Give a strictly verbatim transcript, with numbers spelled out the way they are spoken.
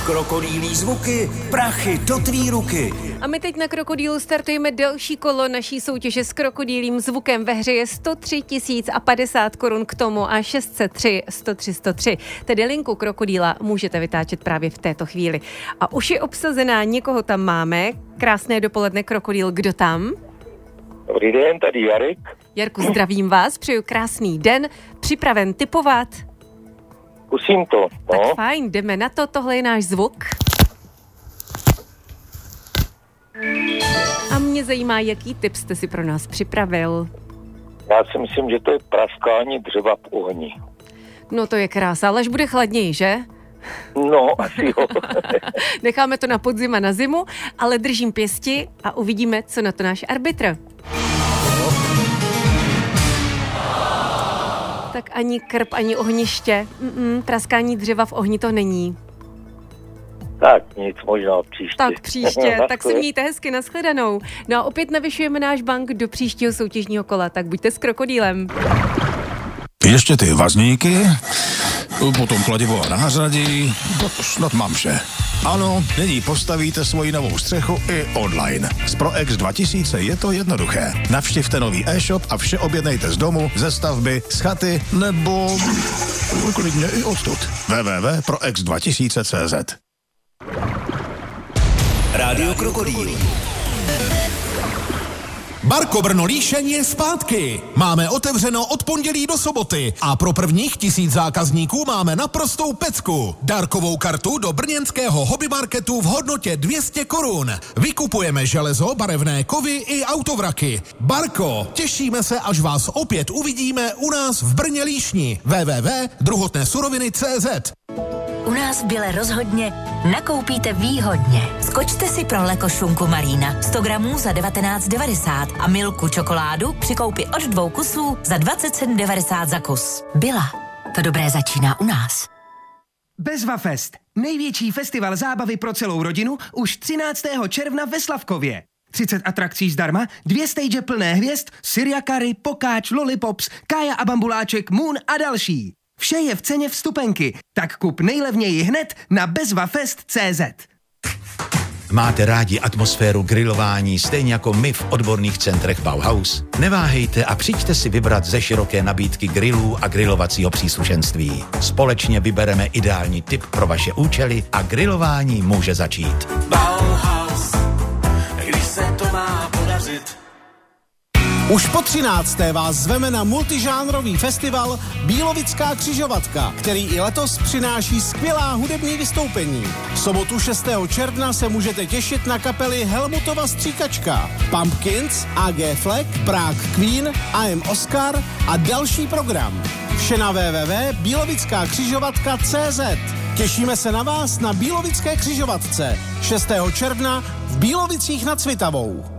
Krokodýlí zvuky, prachy do tvý ruky. A my teď na Krokodýlu startujeme další kolo naší soutěže s krokodýlím zvukem. Ve hře je sto tři tisíc a padesát korun k tomu a šest set tři sto tři sto tři. Tedy linku Krokodýla můžete vytáčet právě v této chvíli. A už je obsazená, někoho tam máme. Krásné dopoledne, Krokodýl, kdo tam? Dobrý den, tady Jarek. Jarku, zdravím vás, přeju krásný den. Připraven tipovat? Zkusím to, no. Tak fajn, jdeme na to, tohle je náš zvuk. A mě zajímá, jaký tip jste si pro nás připravil. Já si myslím, že to je praskání dřeva v ohni. No to je krása, ale až bude chladněji, že? No, asi jo. Necháme to na podzim a na zimu, ale držím pěsti a uvidíme, co na to náš arbitr. Tak ani krb, ani ohniště. Mm-mm, praskání dřeva v ohni to není. Tak nic, možná příště. Tak příště, tak se mějte hezky, nashledanou. No a opět navyšujeme náš bank do příštího soutěžního kola, tak buďte s Krokodýlem. Ještě ty vazníky, potom kladivo a nářadí, snad mám vše. Ano, nyní postavíte svoji novou střechu i online. S ProX dva tisíce je to jednoduché. Navštivte nový e-shop a vše objednejte z domu, ze stavby, z chaty nebo klidně i odtud. w w w tečka pro x dva tisíce tečka c z. Rádio Krokodýl. Barko Brno Líšeň je zpátky. Máme otevřeno od pondělí do soboty a pro prvních tisíc zákazníků máme naprostou pecku. Dárkovou kartu do brněnského hobbymarketu v hodnotě dvě stě korun. Vykupujeme železo, barevné kovy i autovraky. Barko, těšíme se, až vás opět uvidíme u nás v Brně Líšni. w w w tečka druhotné suroviny tečka c z. U nás v Bile rozhodně nakoupíte výhodně. Skočte si pro Leko šunku Marina sto gramů za devatenáct devadesát a Milku čokoládu při koupi od dvou kusů za dvacet sedm devadesát za kus. Bila. To dobré začíná u nás. Bezvafest. Největší festival zábavy pro celou rodinu už třináctého června ve Slavkově. třicet atrakcí zdarma, dvě stage plné hvězd, Syria Curry, Pokáč, Lollipops, Kája a Bambuláček, Moon a další. Vše je v ceně vstupenky, tak kup nejlevněji hned na bezvafest tečka c z. Máte rádi atmosféru grilování stejně jako my v odborných centrech Bauhaus? Neváhejte a přijďte si vybrat ze široké nabídky grillů a grilovacího příslušenství. Společně vybereme ideální tip pro vaše účely a grilování může začít. Bauhaus, když se to má podařit. Už po třinácté vás zveme na multižánrový festival Bílovická křižovatka, který i letos přináší skvělá hudební vystoupení. V sobotu šestého června se můžete těšit na kapely Helmutova Stříkačka, Pumpkins, A G Fleck, Prague Queen, I Am Oscar a další program. Vše na w w w tečka bílovická křižovatka tečka c z. Těšíme se na vás na Bílovické křižovatce šestého června v Bílovicích nad Svitavou.